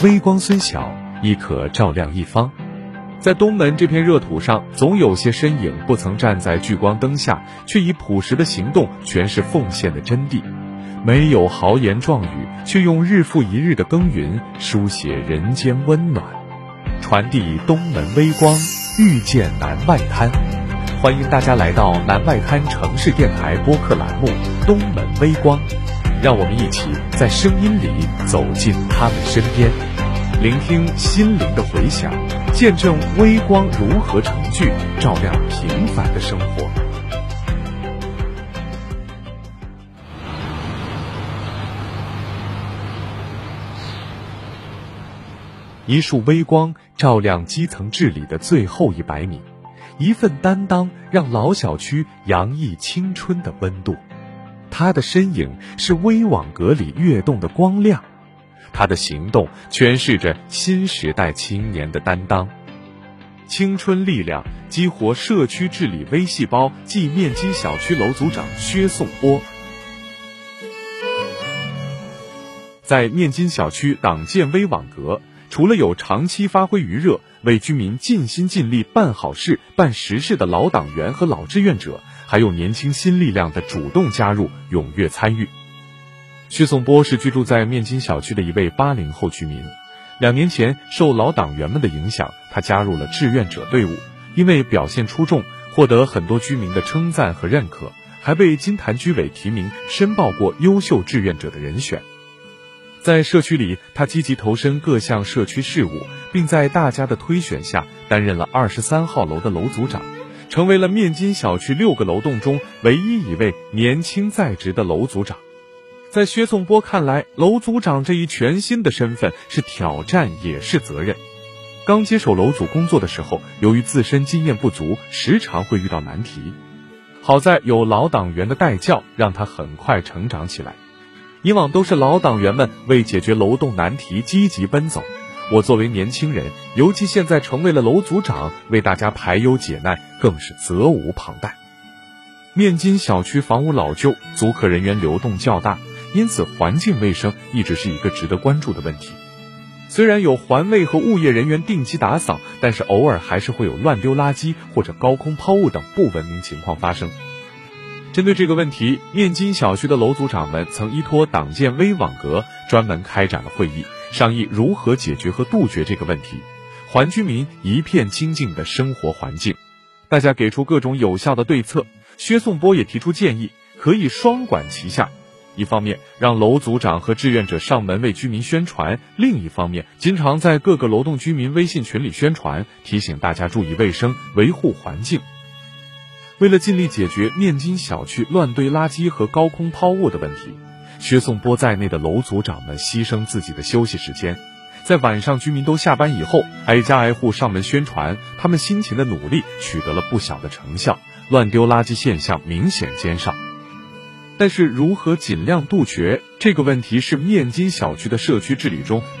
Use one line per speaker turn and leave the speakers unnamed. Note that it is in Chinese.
微光虽小，亦可照亮一方。在东门这片热土上，总有些身影不曾站在聚光灯下，却以朴实的行动诠释奉献的真谛。没有豪言壮语，却用日复一日的耕耘书写人间温暖，传递东门微光，遇见南外滩。欢迎大家来到南外滩城市电台播客栏目东门微光，让我们一起在声音里走进他们身边，聆听心灵的回响，见证微光如何成聚，照亮平凡的生活。一束微光照亮基层治理的最后100米，一份担当让老小区洋溢青春的温度。他的身影是微网格里跃动的光亮，他的行动诠释着新时代青年的担当。青春力量激活社区治理微细胞暨面基小区楼组长薛颂波。在面基小区党建微网格，除了有长期发挥余热，为居民尽心尽力办好事、办实事的老党员和老志愿者，还有年轻新力量的主动加入、踊跃参与。薛颂波是居住在面基小区的一位80后居民。2年前，受老党员们的影响，他加入了志愿者队伍，因为表现出众，获得很多居民的称赞和认可，还被金坛居委提名申报过优秀志愿者的人选。在社区里，他积极投身各项社区事务，并在大家的推选下担任了23号楼的楼组长，成为了面基小区6个楼栋中唯一一位年轻在职的楼组长。在薛颂波看来，楼组长这一全新的身份是挑战也是责任。刚接手楼组工作的时候，由于自身经验不足，时常会遇到难题。好在有老党员的带教，让他很快成长起来。以往都是老党员们为解决楼栋难题积极奔走，我作为年轻人，尤其现在成为了楼组长，为大家排忧解难，更是责无旁贷。面基小区房屋老旧，租客人员流动较大，因此环境卫生一直是一个值得关注的问题。虽然有环卫和物业人员定期打扫，但是偶尔还是会有乱丢垃圾或者高空抛物等不文明情况发生。针对这个问题，面基小区的楼组长们曾依托党建微网格专门开展了会议，商议如何解决和杜绝这个问题，还居民一片清静的生活环境。大家给出各种有效的对策，薛颂波也提出建议，可以双管齐下。一方面让楼组长和志愿者上门为居民宣传，另一方面经常在各个楼栋居民微信群里宣传，提醒大家注意卫生，维护环境。为了尽力解决面基小区乱堆垃圾和高空抛物的问题，薛颂波在内的楼组长们牺牲自己的休息时间，在晚上居民都下班以后，挨家挨户上门宣传，他们辛勤的努力取得了不小的成效，乱丢垃圾现象明显减少。但是如何尽量杜绝这个问题，是面基小区的社区治理中